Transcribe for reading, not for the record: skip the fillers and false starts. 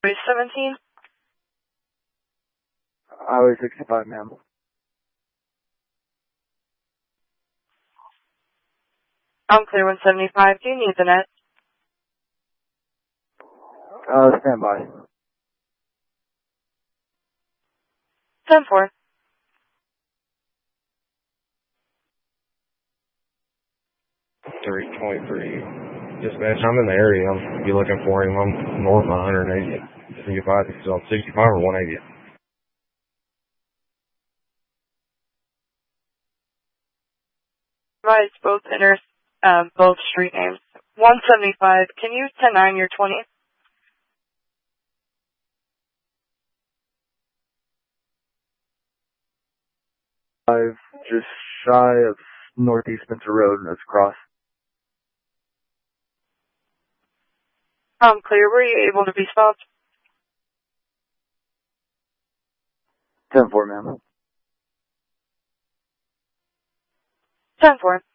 17? Highway 65, ma'am. I'm clear 175. Do you need the net? Stand by. 10-4. Dispatch, I'm in the area. I'll be looking for him. I'm north of 180. 65, so 65 or 180. Right, both street names. 175. Can you 10-9 your 20? I've just shy of Northeast Spencer Road, and it's across. I'm clear. Were you able to be stopped? 10-4, ma'am. 10-4.